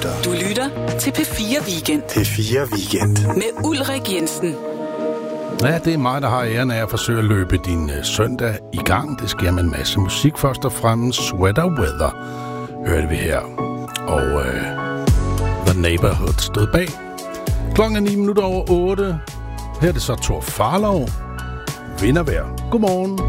Du lytter til P4 Weekend. P4 Weekend. Med Ulrik Jensen. Ja, det er mig, der har æren af at forsøge at løbe din søndag i gang. Det sker med en masse musik. Først og fremmest Sweater Weather hørte vi her. Og The Neighborhood stod bag. Klokken er 9:09. Her er det så Thor Farlov. Vintervejr. Godmorgen.